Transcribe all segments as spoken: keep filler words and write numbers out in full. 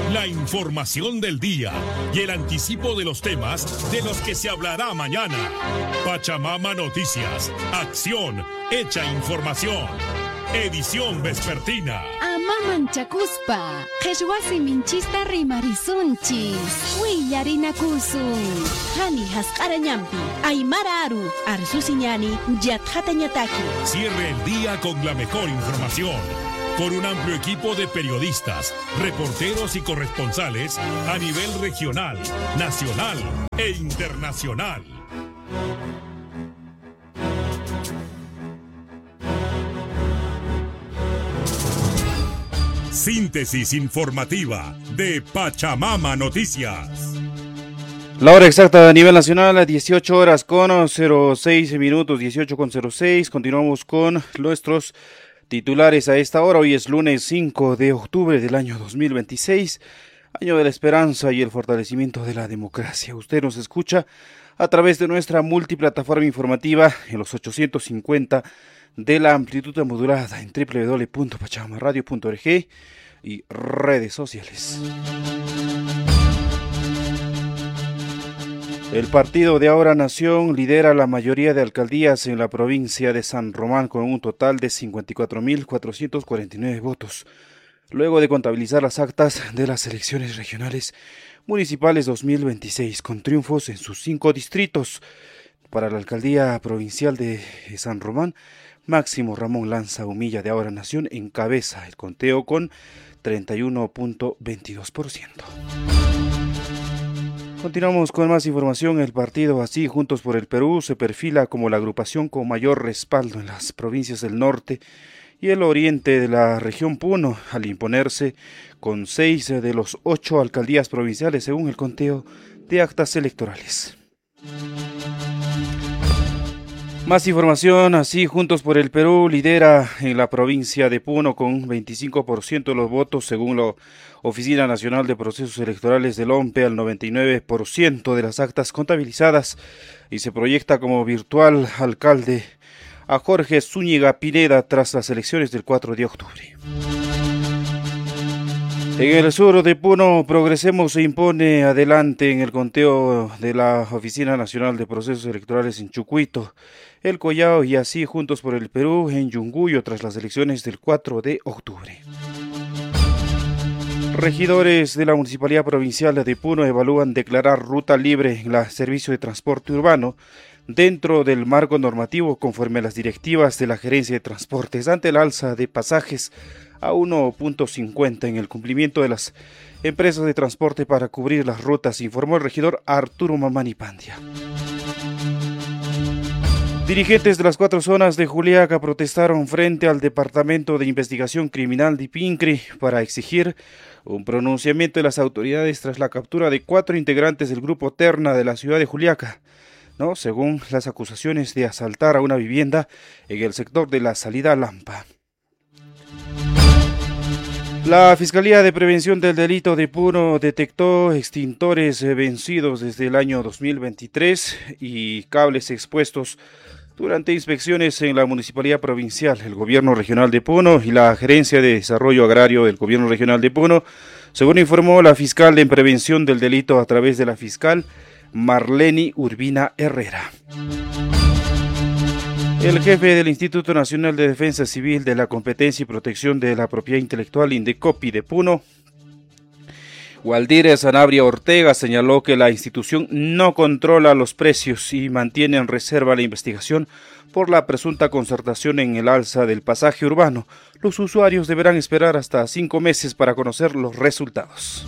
la información del día y el anticipo de los temas de los que se hablará mañana. Pachamama Noticias, acción, hecha información. Edición vespertina. Amaman Chacuspa, Jeshuasi Minchista Rimarizunchis, Willarinakusun, Hani Haskarañampi, Aymara Aru, Arsusiñani, Yatjatañataki. Cierre el día con la mejor información. Por un amplio equipo de periodistas, reporteros y corresponsales a nivel regional, nacional e internacional. Síntesis informativa de Pachamama Noticias. La hora exacta a nivel nacional a dieciocho horas con cero seis minutos, dieciocho con cero seis. Continuamos con nuestros titulares a esta hora. Hoy es lunes cinco de octubre del año dos mil veintiséis, año de la esperanza y el fortalecimiento de la democracia. Usted nos escucha a través de nuestra multiplataforma informativa en los ochocientos cincuenta de la amplitud modulada en doble u doble u doble u punto pachamaradio punto org y redes sociales. El partido de Ahora Nación lidera la mayoría de alcaldías en la provincia de San Román con un total de cincuenta y cuatro mil cuatrocientos cuarenta y nueve votos, luego de contabilizar las actas de las elecciones regionales municipales dos mil veintiséis, con triunfos en sus cinco distritos. Para la alcaldía provincial de San Román, Máximo Ramón Lanza Humilla de Ahora Nación encabeza el conteo con treinta y uno punto veintidós por ciento. Continuamos con más información. El partido Así Juntos por el Perú se perfila como la agrupación con mayor respaldo en las provincias del norte y el oriente de la región Puno, al imponerse con seis de los ocho alcaldías provinciales según el conteo de actas electorales. Más información. Así Juntos por el Perú lidera en la provincia de Puno con veinticinco por ciento de los votos según la Oficina Nacional de Procesos Electorales del O M P E, al noventa y nueve por ciento de las actas contabilizadas, y se proyecta como virtual alcalde a Jorge Zúñiga Pineda tras las elecciones del cuatro de octubre. En el sur de Puno, Progresemos se impone adelante en el conteo de la Oficina Nacional de Procesos Electorales en Chucuito, El Collao y Así Juntos por el Perú en Yunguyo tras las elecciones del cuatro de octubre. Regidores de la Municipalidad Provincial de Puno evalúan declarar ruta libre en el servicio de transporte urbano dentro del marco normativo conforme a las directivas de la Gerencia de Transportes ante el alza de pasajes a uno punto cincuenta en el cumplimiento de las empresas de transporte para cubrir las rutas, informó el regidor Arturo Mamani Pandia. Dirigentes de las cuatro zonas de Juliaca protestaron frente al Departamento de Investigación Criminal de Pincri para exigir un pronunciamiento de las autoridades tras la captura de cuatro integrantes del grupo Terna de la ciudad de Juliaca, ¿no? Según las acusaciones de asaltar a una vivienda en el sector de la salida Lampa. La Fiscalía de Prevención del Delito de Puno detectó extintores vencidos desde el año dos mil veintitrés y cables expuestos durante inspecciones en la Municipalidad Provincial, el Gobierno Regional de Puno y la Gerencia de Desarrollo Agrario del Gobierno Regional de Puno, según informó la fiscal en Prevención del Delito a través de la fiscal Marleni Urbina Herrera. El jefe del Instituto Nacional de Defensa Civil de la Competencia y Protección de la Propiedad Intelectual, INDECOPI de Puno, Waldir Sanabria Ortega, señaló que la institución no controla los precios y mantiene en reserva la investigación por la presunta concertación en el alza del pasaje urbano. Los usuarios deberán esperar hasta cinco meses para conocer los resultados.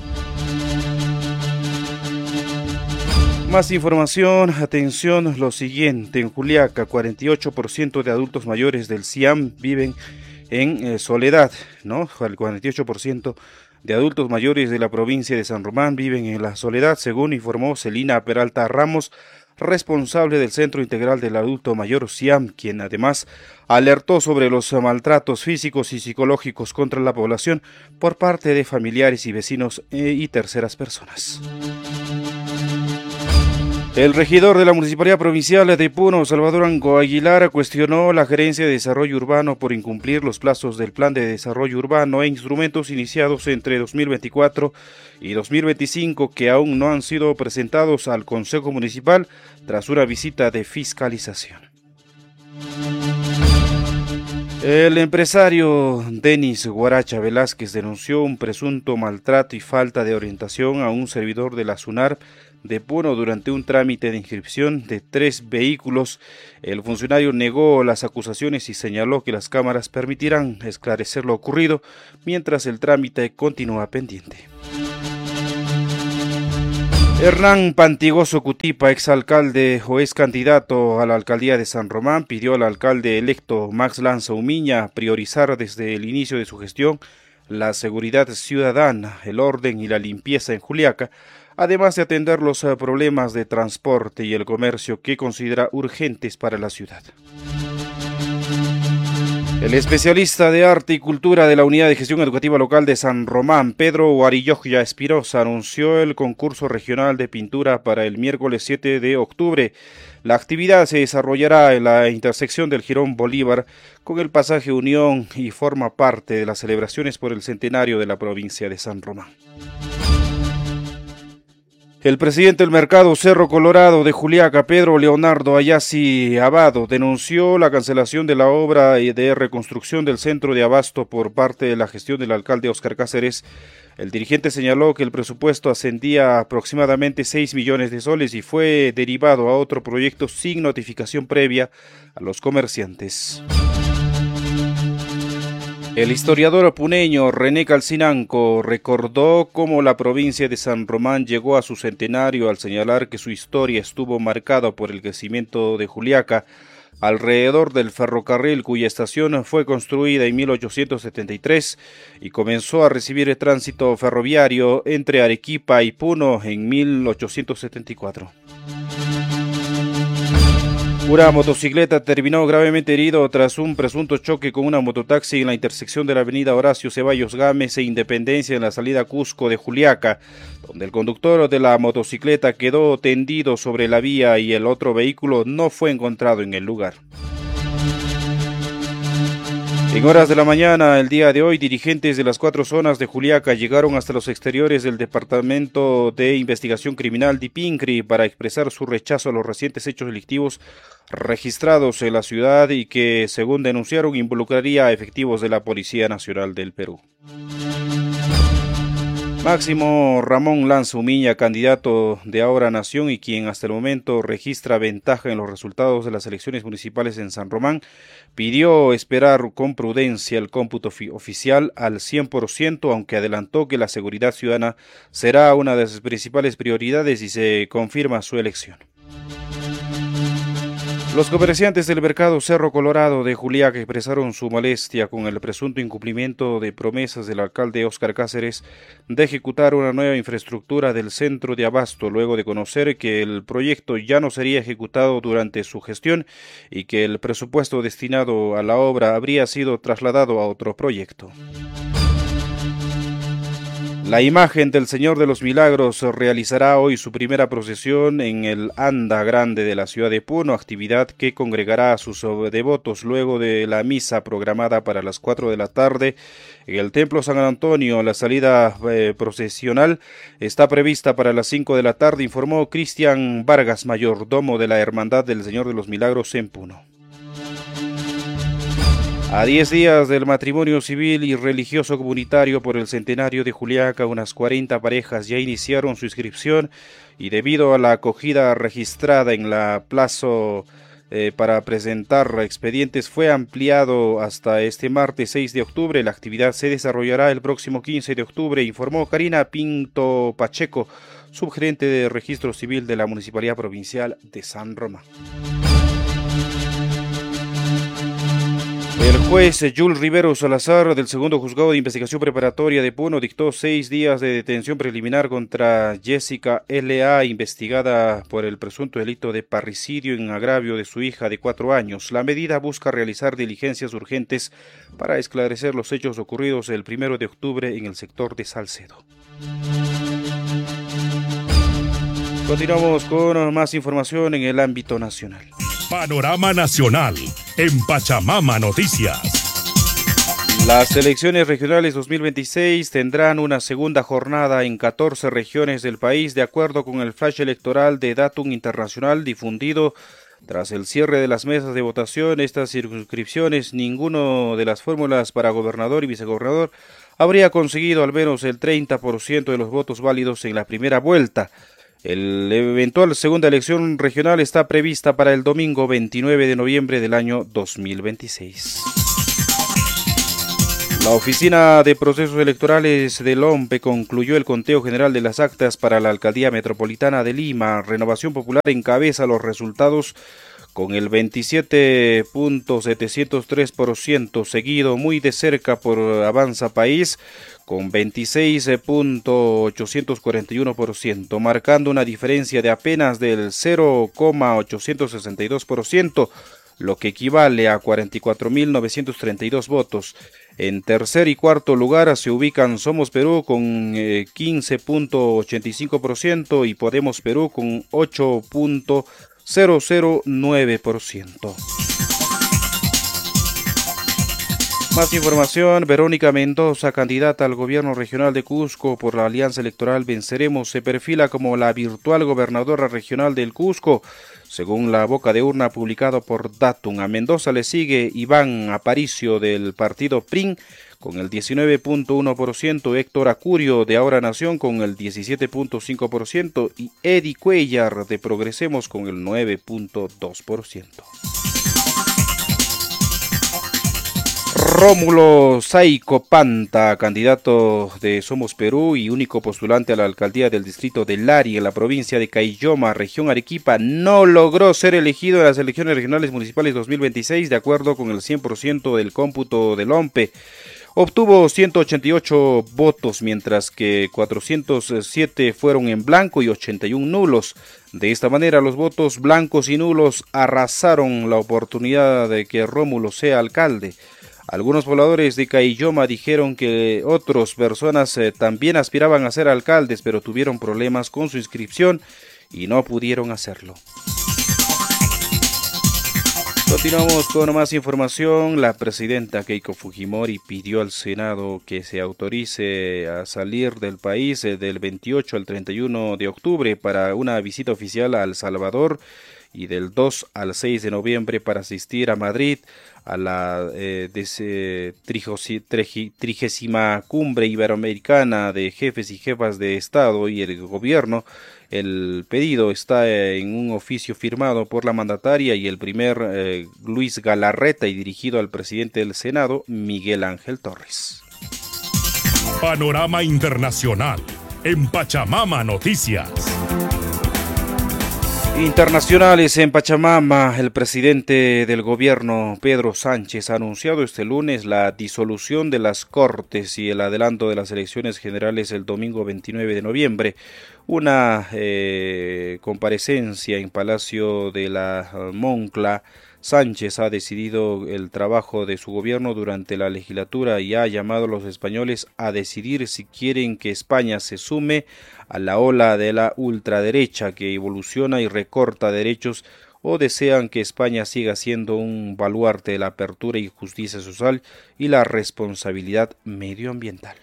Más información, atención, lo siguiente. En Juliaca, cuarenta y ocho por ciento de adultos mayores del CIAM viven en eh, soledad, ¿no? El cuarenta y ocho por ciento de adultos mayores de la provincia de San Román viven en la soledad, según informó Celina Peralta Ramos, responsable del Centro Integral del Adulto Mayor CIAM, quien además alertó sobre los maltratos físicos y psicológicos contra la población por parte de familiares y vecinos eh, y terceras personas. El regidor de la Municipalidad Provincial de Puno, Salvador Ango Aguilar, cuestionó la Gerencia de Desarrollo Urbano por incumplir los plazos del Plan de Desarrollo Urbano e instrumentos iniciados entre dos mil veinticuatro y dos mil veinticinco que aún no han sido presentados al Consejo Municipal tras una visita de fiscalización. El empresario Denis Guaracha Velázquez denunció un presunto maltrato y falta de orientación a un servidor de la SUNARP de Puno durante un trámite de inscripción de tres vehículos. El funcionario negó las acusaciones y señaló que las cámaras permitirán esclarecer lo ocurrido mientras el trámite continúa pendiente. Hernán Pantigoso Cutipa, exalcalde o ex candidato a la alcaldía de San Román, pidió al alcalde electo Max Lanza Umiña priorizar desde el inicio de su gestión la seguridad ciudadana, el orden y la limpieza en Juliaca, además de atender los problemas de transporte y el comercio que considera urgentes para la ciudad. El especialista de arte y cultura de la Unidad de Gestión Educativa Local de San Román, Pedro Guarilloya Espirosa, anunció el concurso regional de pintura para el miércoles siete de octubre. La actividad se desarrollará en la intersección del Jirón Bolívar con el pasaje Unión y forma parte de las celebraciones por el centenario de la provincia de San Román. El presidente del mercado Cerro Colorado de Juliaca, Pedro Leonardo Ayasi Abado, denunció la cancelación de la obra de reconstrucción del centro de abasto por parte de la gestión del alcalde Óscar Cáceres. El dirigente señaló que el presupuesto ascendía a aproximadamente seis millones de soles y fue derivado a otro proyecto sin notificación previa a los comerciantes. El historiador puneño René Calcinanco recordó cómo la provincia de San Román llegó a su centenario al señalar que su historia estuvo marcada por el crecimiento de Juliaca alrededor del ferrocarril cuya estación fue construida en mil ochocientos setenta y tres y comenzó a recibir el tránsito ferroviario entre Arequipa y Puno en mil ochocientos setenta y cuatro. Una motocicleta terminó gravemente herido tras un presunto choque con una mototaxi en la intersección de la avenida Horacio Ceballos Gámez e Independencia en la salida Cusco de Juliaca, donde el conductor de la motocicleta quedó tendido sobre la vía y el otro vehículo no fue encontrado en el lugar. En horas de la mañana, el día de hoy, dirigentes de las cuatro zonas de Juliaca llegaron hasta los exteriores del Departamento de Investigación Criminal de Pincri para expresar su rechazo a los recientes hechos delictivos registrados en la ciudad y que, según denunciaron, involucraría a efectivos de la Policía Nacional del Perú. Máximo Ramón Lanza Umiña, candidato de Ahora Nación y quien hasta el momento registra ventaja en los resultados de las elecciones municipales en San Román, pidió esperar con prudencia el cómputo oficial al cien por ciento, aunque adelantó que la seguridad ciudadana será una de sus principales prioridades y se confirma su elección. Los comerciantes del mercado Cerro Colorado de Juliaca expresaron su molestia con el presunto incumplimiento de promesas del alcalde Óscar Cáceres de ejecutar una nueva infraestructura del centro de abasto, luego de conocer que el proyecto ya no sería ejecutado durante su gestión y que el presupuesto destinado a la obra habría sido trasladado a otro proyecto. La imagen del Señor de los Milagros realizará hoy su primera procesión en el Anda Grande de la ciudad de Puno, actividad que congregará a sus devotos luego de la misa programada para las cuatro de la tarde en el Templo San Antonio. La salida eh, procesional está prevista para las cinco de la tarde, informó Cristian Vargas, mayordomo de la Hermandad del Señor de los Milagros en Puno. A diez días del matrimonio civil y religioso comunitario por el centenario de Juliaca, unas cuarenta parejas ya iniciaron su inscripción y debido a la acogida registrada en la plazo eh, para presentar expedientes fue ampliado hasta este martes seis de octubre. La actividad se desarrollará el próximo quince de octubre, informó Karina Pinto Pacheco, subgerente de Registro Civil de la Municipalidad Provincial de San Román. El juez Jules Rivero Salazar del segundo juzgado de investigación preparatoria de Puno dictó seis días de detención preliminar contra Jessica L A, investigada por el presunto delito de parricidio en agravio de su hija de cuatro años. La medida busca realizar diligencias urgentes para esclarecer los hechos ocurridos el primero de octubre en el sector de Salcedo. Continuamos con más información en el ámbito nacional. Panorama Nacional en Pachamama Noticias. Las elecciones regionales dos mil veintiséis tendrán una segunda jornada en catorce regiones del país, de acuerdo con el flash electoral de Datum Internacional difundido tras el cierre de las mesas de votación. Estas circunscripciones, ninguno de las fórmulas para gobernador y vicegobernador habría conseguido al menos el treinta por ciento de los votos válidos en la primera vuelta. El eventual segunda elección regional está prevista para el domingo veintinueve de noviembre del año dos mil veintiséis. La Oficina de Procesos Electorales del O M P E concluyó el conteo general de las actas para la Alcaldía Metropolitana de Lima. Renovación Popular encabeza los resultados con el veintisiete punto setecientos tres por ciento, seguido muy de cerca por Avanza País con veintiséis punto ochocientos cuarenta y uno por ciento, marcando una diferencia de apenas del cero coma ochocientos sesenta y dos por ciento, lo que equivale a cuarenta y cuatro mil novecientos treinta y dos votos. En tercer y cuarto lugar se ubican Somos Perú con eh, quince punto ochenta y cinco por ciento y Podemos Perú con ocho punto cero cero nueve por ciento. Más información. Verónica Mendoza, candidata al gobierno regional de Cusco por la Alianza Electoral Venceremos, se perfila como la virtual gobernadora regional del Cusco, según la boca de urna publicado por Datum. A Mendoza le sigue Iván Aparicio del partido P R I N con el diecinueve punto uno por ciento, Héctor Acurio de Ahora Nación con el diecisiete punto cinco por ciento y Eddie Cuellar de Progresemos con el nueve punto dos por ciento. Rómulo Saico Panta, candidato de Somos Perú y único postulante a la alcaldía del distrito de Lari en la provincia de Caylloma, región Arequipa, no logró ser elegido en las elecciones regionales municipales dos mil veintiséis, de acuerdo con el cien por ciento del cómputo del O M P E. Obtuvo ciento ochenta y ocho votos, mientras que cuatrocientos siete fueron en blanco y ochenta y uno nulos. De esta manera, los votos blancos y nulos arrasaron la oportunidad de que Rómulo sea alcalde. Algunos pobladores de Caylloma dijeron que otras personas eh, también aspiraban a ser alcaldes, pero tuvieron problemas con su inscripción y no pudieron hacerlo. Continuamos con más información. La presidenta Keiko Fujimori pidió al Senado que se autorice a salir del país eh, del veintiocho al treinta y uno de octubre para una visita oficial a El Salvador y del dos al seis de noviembre para asistir a Madrid a la eh, trigésima cumbre iberoamericana de jefes y jefas de Estado y el gobierno. El pedido está en un oficio firmado por la mandataria y el primer eh, Luis Galarreta y dirigido al presidente del Senado, Miguel Ángel Torres. Panorama Internacional en Pachamama Noticias. Internacionales en Pachamama, el presidente del gobierno, Pedro Sánchez, ha anunciado este lunes la disolución de las Cortes y el adelanto de las elecciones generales el domingo veintinueve de noviembre. Una eh, comparecencia en Palacio de la Moncla. Sánchez ha decidido el trabajo de su gobierno durante la legislatura y ha llamado a los españoles a decidir si quieren que España se sume a la ola de la ultraderecha que evoluciona y recorta derechos o desean que España siga siendo un baluarte de la apertura y justicia social y la responsabilidad medioambiental.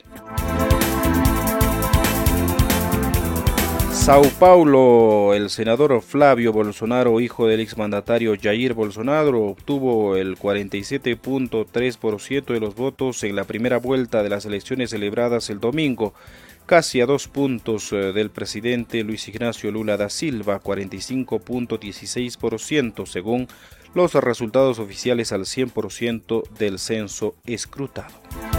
Sao Paulo, el senador Flavio Bolsonaro, hijo del exmandatario Jair Bolsonaro, obtuvo el cuarenta y siete punto tres por ciento de los votos en la primera vuelta de las elecciones celebradas el domingo, casi a dos puntos del presidente Luis Ignacio Lula da Silva, cuarenta y cinco punto dieciséis por ciento, según los resultados oficiales al cien por ciento del censo escrutado.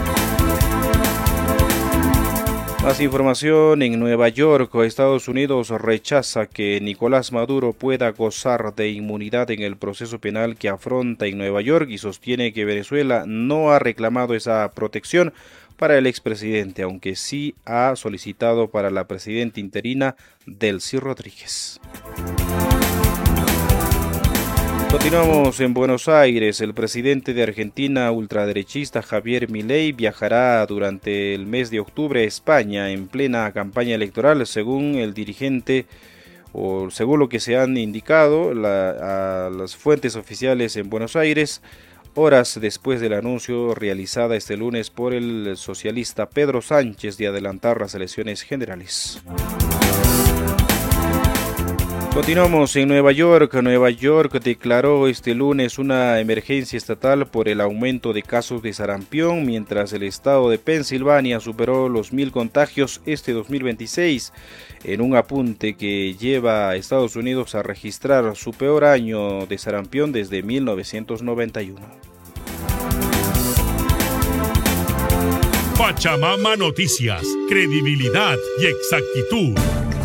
Más información. En Nueva York, Estados Unidos rechaza que Nicolás Maduro pueda gozar de inmunidad en el proceso penal que afronta en Nueva York y sostiene que Venezuela no ha reclamado esa protección para el expresidente, aunque sí ha solicitado para la presidenta interina Delcy Rodríguez. Continuamos en Buenos Aires. El presidente de Argentina, ultraderechista Javier Milei, viajará durante el mes de octubre a España en plena campaña electoral, según el dirigente o según lo que se han indicado la, a las fuentes oficiales en Buenos Aires, horas después del anuncio realizado este lunes por el socialista Pedro Sánchez de adelantar las elecciones generales. Continuamos en Nueva York. Nueva York declaró este lunes una emergencia estatal por el aumento de casos de sarampión, mientras el estado de Pensilvania superó los mil contagios este dos mil veintiséis, en un apunte que lleva a Estados Unidos a registrar su peor año de sarampión desde mil novecientos noventa y uno. Pachamama Noticias, credibilidad y exactitud.